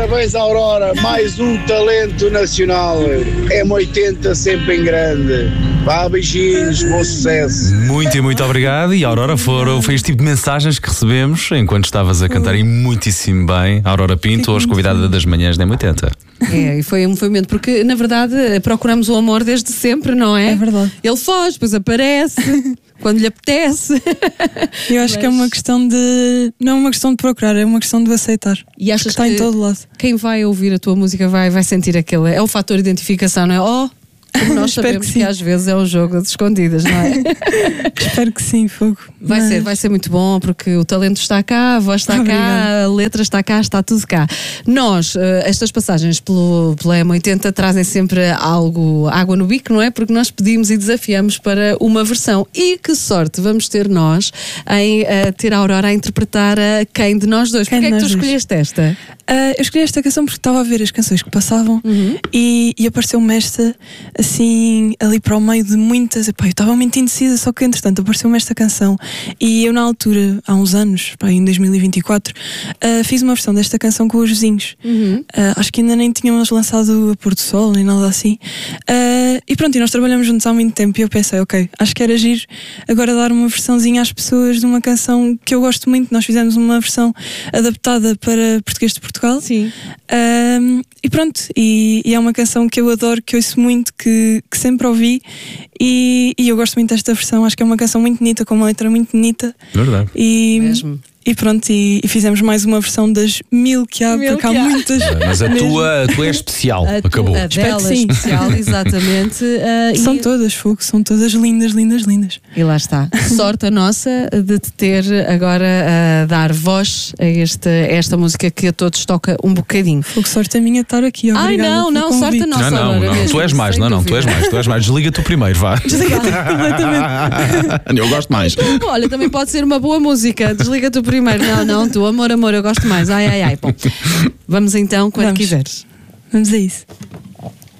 Parabéns, Aurora, mais um talento nacional. M80 sempre em grande. Vá, beijinhos, bom sucesso. Muito obrigado. E Aurora, foi este tipo de mensagens que recebemos enquanto estavas a cantar e muitíssimo bem. Aurora Pinto, hoje convidada das manhãs da M80. E foi um movimento, porque na verdade procuramos o amor desde sempre, não é? É verdade. Ele foge, depois aparece, quando lhe apetece. Eu acho que é uma questão de. Não é uma questão de procurar, é uma questão de aceitar. E achas está que em todo lado. Quem vai ouvir a tua música vai sentir aquele. É o fator de identificação, não é? Como nós sabemos que às vezes é um jogo de escondidas, não é? Espero que sim, Fogo. Vai ser muito bom, porque o talento está cá, a voz está cá, a letra está cá, está tudo cá. Nós, estas passagens pela M80 trazem sempre água no bico, não é? Porque nós pedimos e desafiamos para uma versão. E que sorte vamos ter nós em ter a Aurora a interpretar a quem de nós dois. Porquê é que tu escolheste esta? Eu escolhi esta canção porque estava a ver as canções que passavam e apareceu-me esta assim ali para o meio de muitas. Eu estava muito indecisa, só que entretanto apareceu-me esta canção e eu na altura, há uns anos, em 2024, fiz uma versão desta canção com os vizinhos. Acho que ainda nem tínhamos lançado a Pôr do Sol nem nada assim, e pronto, e nós trabalhamos juntos há muito tempo e eu pensei, ok, acho que era giro agora dar uma versãozinha às pessoas de uma canção que eu gosto muito. Nós fizemos uma versão adaptada para português de Portugal. Sim. E pronto, e é uma canção que eu adoro, que ouço muito, que sempre ouvi e eu gosto muito desta versão. Acho que é uma canção muito bonita, com uma letra muito bonita. Verdade. Mesmo. E pronto, e fizemos mais uma versão das 1000 que há, porque há muitas. Mas a tua é especial. Acabou. A dela é especial, exatamente. São todas, Fogo, são todas lindas, lindas, lindas. E lá está. Sorte a nossa de te ter agora a dar voz a esta música que a todos toca um bocadinho. Fogo, sorte a minha estar aqui. Obrigada. Não, sorte a nossa. Não, tu és mais, tu és mais. Desliga-te primeiro, vá. Desliga-te completamente. Eu gosto mais. Então, olha, também pode ser uma boa música. Desliga-te primeiro. Não, tu, amor, eu gosto mais. Ai. Bom, vamos então quando quiseres. Vamos a isso.